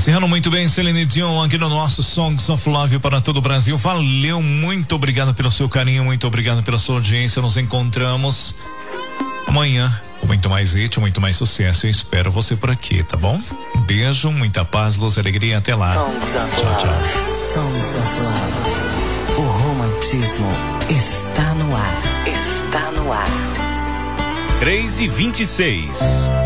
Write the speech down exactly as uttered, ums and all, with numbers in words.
Encerrando muito bem, Celine Dion aqui no nosso Songs of Love para todo o Brasil. Valeu, muito obrigado pelo seu carinho, muito obrigado pela sua audiência. Nos encontramos amanhã com muito mais hit, muito mais sucesso. Eu espero você por aqui, tá bom? Um beijo, muita paz, luz, alegria. Até lá. Tchau, tchau. Songs of Love. O romantismo está no ar. Está no ar. três e vinte e seis.